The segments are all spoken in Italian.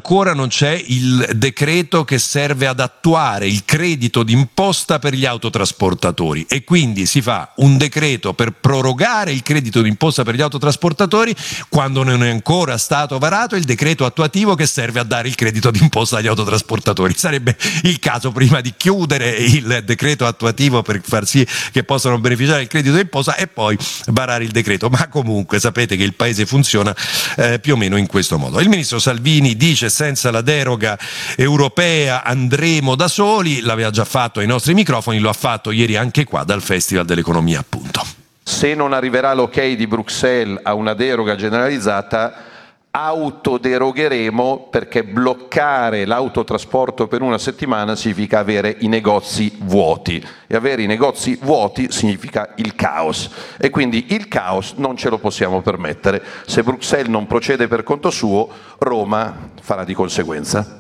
ancora non c'è il decreto che serve ad attuare il credito d'imposta per gli autotrasportatori, e quindi si fa un decreto per prorogare il credito d'imposta per gli autotrasportatori quando non è ancora stato varato il decreto attuativo che serve a dare il credito d'imposta agli autotrasportatori. Sarebbe il caso prima di chiudere il decreto attuativo per far sì che possano beneficiare del credito d'imposta e poi varare il decreto, ma comunque sapete che il paese funziona più o meno in questo modo. Il ministro Salvini dice: senza la deroga europea andremo da soli. L'aveva già fatto ai nostri microfoni, lo ha fatto ieri anche qua dal Festival dell'Economia, appunto. Se non arriverà l'ok di Bruxelles a una deroga generalizzata, autoderogheremo, perché bloccare l'autotrasporto per una settimana significa avere i negozi vuoti, e avere i negozi vuoti significa il caos, e quindi il caos non ce lo possiamo permettere. Se Bruxelles non procede per conto suo, Roma farà di conseguenza.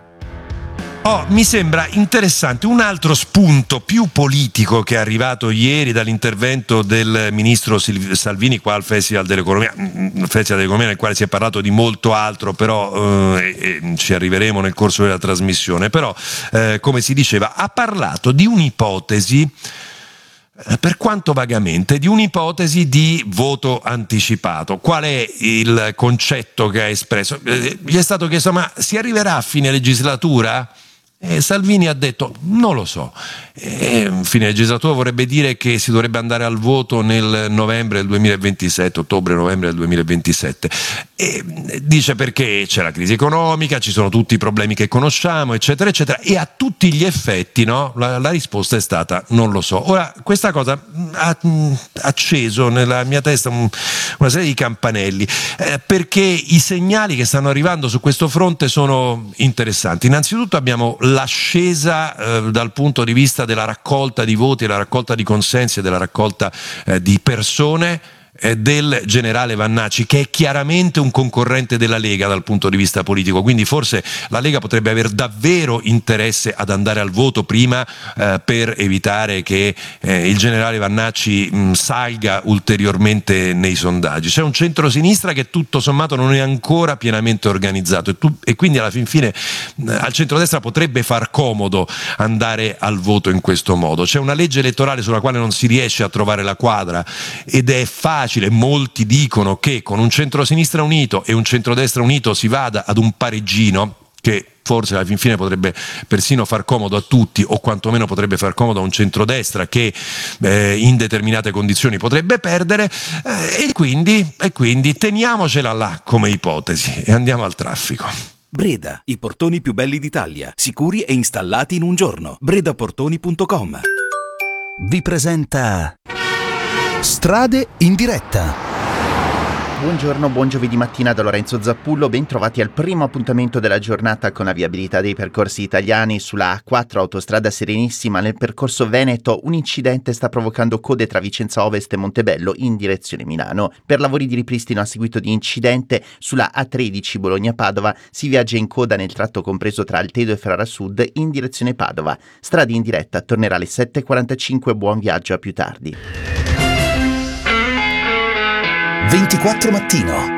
Mi sembra interessante un altro spunto più politico che è arrivato ieri dall'intervento del ministro Salvini qua al Festival dell'Economia, nel quale si è parlato di molto altro, però ci arriveremo nel corso della trasmissione. Però, come si diceva, ha parlato di un'ipotesi, per quanto vagamente, di un'ipotesi di voto anticipato. Qual è il concetto che ha espresso? Gli è stato chiesto: ma si arriverà a fine legislatura? Salvini ha detto: non lo so. Fine legislatura vorrebbe dire che si dovrebbe andare al voto nel novembre del 2027, ottobre-novembre del 2027. E dice perché c'è la crisi economica, ci sono tutti i problemi che conosciamo, eccetera, eccetera, e a tutti gli effetti, no? La risposta è stata: non lo so. Ora, questa cosa ha acceso nella mia testa una serie di campanelli, perché i segnali che stanno arrivando su questo fronte sono interessanti. Innanzitutto abbiamo l'ascesa dal punto di vista della raccolta di voti, della raccolta di consensi e della raccolta di persone del generale Vannacci, che è chiaramente un concorrente della Lega dal punto di vista politico, quindi forse la Lega potrebbe aver davvero interesse ad andare al voto prima per evitare che il generale Vannacci salga ulteriormente nei sondaggi. C'è un centrosinistra che tutto sommato non è ancora pienamente organizzato e quindi alla fin fine al centrodestra potrebbe far comodo andare al voto in questo modo. C'è una legge elettorale sulla quale non si riesce a trovare la quadra ed è facile. Molti dicono che con un centrosinistra unito e un centrodestra unito si vada ad un pareggino che forse alla fin fine potrebbe persino far comodo a tutti, o quantomeno potrebbe far comodo a un centrodestra che in determinate condizioni potrebbe perdere, e quindi teniamocela là come ipotesi e andiamo al traffico. Breda, i portoni più belli d'Italia, sicuri e installati in un giorno. bredaportoni.com vi presenta Strade in diretta. Buongiorno, buon giovedì mattina da Lorenzo Zappullo, ben trovati al primo appuntamento della giornata con la viabilità dei percorsi italiani. Sulla A4 autostrada Serenissima nel percorso Veneto un incidente sta provocando code tra Vicenza Ovest e Montebello in direzione Milano. Per lavori di ripristino a seguito di incidente sulla A13 Bologna-Padova si viaggia in coda nel tratto compreso tra Altedo e Ferrara Sud in direzione Padova. Strade in diretta tornerà alle 7.45, buon viaggio a più tardi. 24 mattino.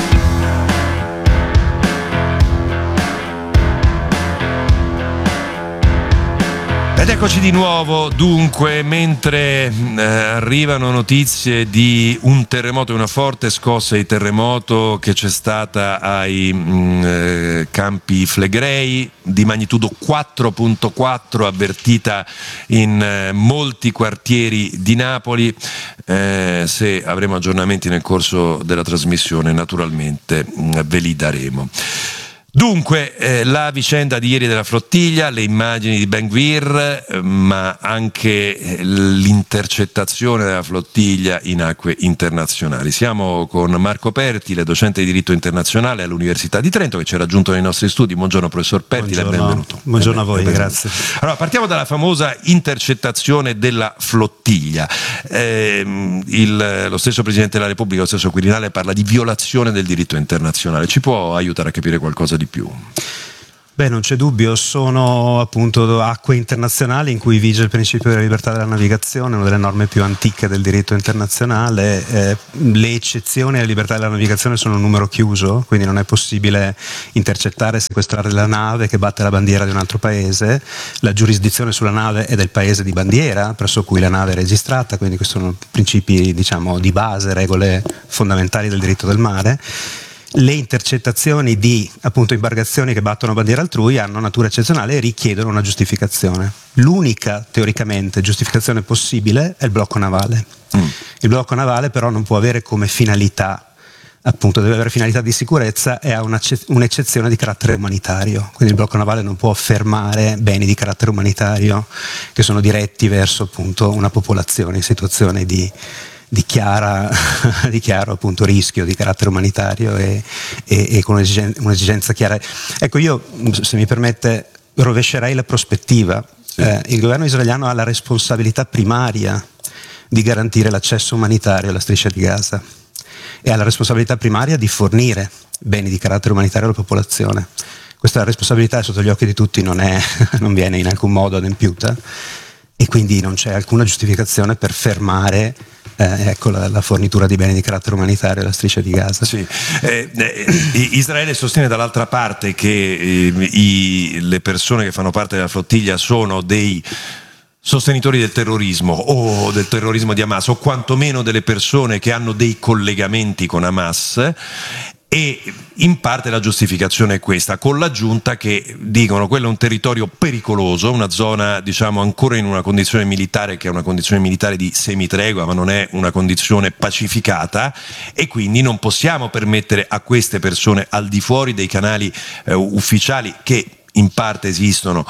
Ed eccoci di nuovo. Dunque, mentre arrivano notizie di un terremoto, una forte scossa di terremoto che c'è stata ai Campi Flegrei di magnitudo 4.4 avvertita in molti quartieri di Napoli, se avremo aggiornamenti nel corso della trasmissione naturalmente ve li daremo. Dunque, la vicenda di ieri della flottiglia, le immagini di Ben Gvir, ma anche l'intercettazione della flottiglia in acque internazionali. Siamo con Marco Pertile, docente di diritto internazionale all'Università di Trento, che ci ha raggiunto nei nostri studi. Buongiorno professor Pertile, benvenuto. Buongiorno a voi, grazie. Allora, partiamo dalla famosa intercettazione della flottiglia. Lo stesso Presidente della Repubblica, lo stesso Quirinale, parla di violazione del diritto internazionale. Ci può aiutare a capire qualcosa di più? Beh, non c'è dubbio, sono appunto acque internazionali in cui vige il principio della libertà della navigazione, una delle norme più antiche del diritto internazionale. Le eccezioni alla libertà della navigazione sono un numero chiuso, quindi non è possibile intercettare e sequestrare la nave che batte la bandiera di un altro paese. La giurisdizione sulla nave è del paese di bandiera presso cui la nave è registrata, quindi questi sono principi, diciamo, di base, regole fondamentali del diritto del mare. Le intercettazioni di appunto imbarcazioni che battono bandiera altrui hanno natura eccezionale e richiedono una giustificazione. L'unica teoricamente giustificazione possibile è il blocco navale. Il blocco navale però non può avere come finalità, appunto deve avere finalità di sicurezza e ha un'eccezione di carattere umanitario, quindi il blocco navale non può fermare beni di carattere umanitario che sono diretti verso appunto una popolazione in situazione di chiaro appunto rischio di carattere umanitario e con un'esigenza chiara. Ecco, io, se mi permette, rovescerei la prospettiva. Il governo israeliano ha la responsabilità primaria di garantire l'accesso umanitario alla striscia di Gaza e ha la responsabilità primaria di fornire beni di carattere umanitario alla popolazione. Questa responsabilità è sotto gli occhi di tutti, non viene in alcun modo adempiuta e quindi non c'è alcuna giustificazione per fermare la fornitura di beni di carattere umanitario alla striscia di Gaza. Sì. Israele sostiene dall'altra parte che le persone che fanno parte della flottiglia sono dei sostenitori del terrorismo o del terrorismo di Hamas, o quantomeno delle persone che hanno dei collegamenti con Hamas. E in parte la giustificazione è questa, con l'aggiunta che dicono quello è un territorio pericoloso, una zona diciamo ancora in una condizione militare che è una condizione militare di semitregua, ma non è una condizione pacificata, e quindi non possiamo permettere a queste persone, al di fuori dei canali ufficiali che in parte esistono,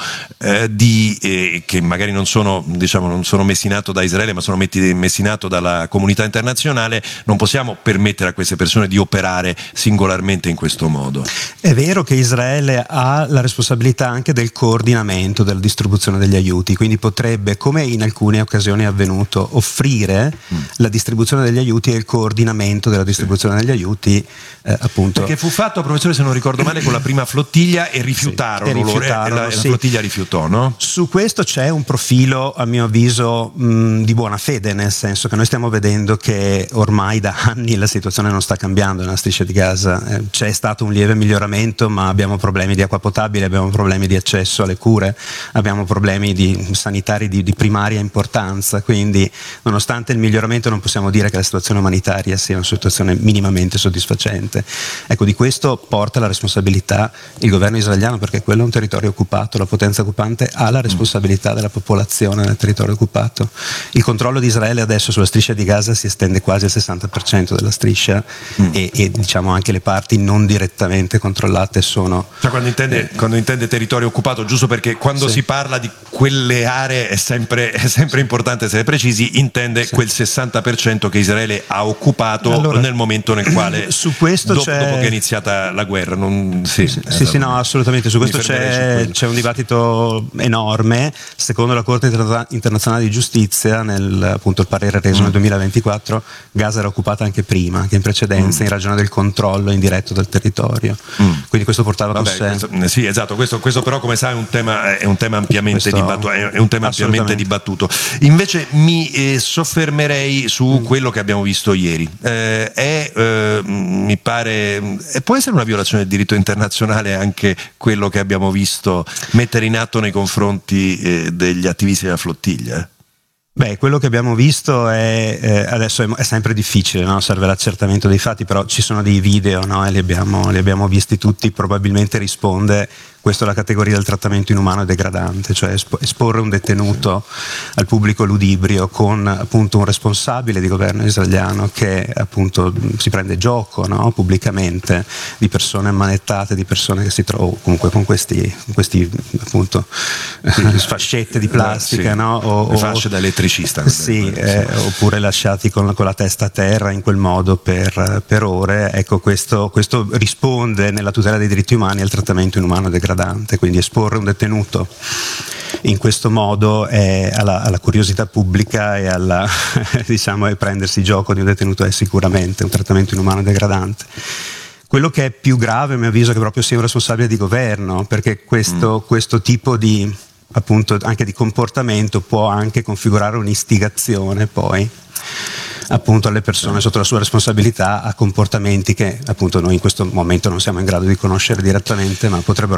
che magari non sono messi in atto da Israele, ma sono messi in atto dalla comunità internazionale, non possiamo permettere a queste persone di operare singolarmente in questo modo. È vero che Israele ha la responsabilità anche del coordinamento della distribuzione degli aiuti, quindi potrebbe, come in alcune occasioni è avvenuto, offrire la distribuzione degli aiuti e il coordinamento della distribuzione degli aiuti, appunto. Perché fu fatto, professore, se non ricordo male, con la prima flottiglia e rifiutarono. La flottiglia rifiutò, no? Su questo c'è un profilo, a mio avviso, di buona fede, nel senso che noi stiamo vedendo che ormai da anni la situazione non sta cambiando nella striscia di Gaza. C'è stato un lieve miglioramento, ma abbiamo problemi di acqua potabile, abbiamo problemi di accesso alle cure, abbiamo problemi sanitari di primaria importanza, quindi nonostante il miglioramento non possiamo dire che la situazione umanitaria sia una situazione minimamente soddisfacente. Ecco, di questo porta la responsabilità il governo israeliano, perché quello è un territorio occupato, la potenza occupante ha la responsabilità della popolazione nel territorio occupato. Il controllo di Israele adesso sulla striscia di Gaza si estende quasi al 60% della striscia e diciamo anche le parti non direttamente controllate sono... Cioè quando intende territorio occupato, giusto perché quando si parla di quelle aree è sempre importante essere precisi, intende quel 60% che Israele ha occupato nel momento nel quale su questo dopo che è iniziata la guerra. No, assolutamente, su questo c'è un dibattito enorme. Secondo la Corte internazionale di giustizia, appunto il parere reso nel 2024, Gaza era occupata anche prima, anche in precedenza, in ragione del controllo indiretto del territorio. Quindi questo portava con sé. Sì, esatto, questo però, come sai, è un tema ampiamente dibattuto. Invece mi soffermerei su quello che abbiamo visto ieri. Mi pare può essere una violazione del diritto internazionale anche quello che abbiamo visto mettere in atto nei confronti degli attivisti della flottiglia? Beh, quello che abbiamo visto adesso è sempre difficile, no? Serve l'accertamento dei fatti, però ci sono dei video, no? E li abbiamo visti tutti, probabilmente risponde questo alla categoria del trattamento inumano e degradante, cioè esporre un detenuto al pubblico ludibrio con appunto un responsabile di governo israeliano che appunto si prende gioco, no? Pubblicamente di persone ammanettate, di persone che si trovano comunque con questi appunto fascette di plastica, no? O fasce da elettricista, oppure lasciati con la testa a terra in quel modo per ore. Ecco, questo risponde nella tutela dei diritti umani al trattamento inumano e degradante. Quindi esporre un detenuto in questo modo è alla curiosità pubblica e e prendersi gioco di un detenuto è sicuramente un trattamento inumano e degradante. Quello che è più grave, a mio avviso, è che proprio sia un responsabile di governo, perché questo tipo di, appunto, anche di comportamento può anche configurare un'istigazione poi appunto alle persone sotto la sua responsabilità a comportamenti che appunto noi in questo momento non siamo in grado di conoscere direttamente, ma potrebbero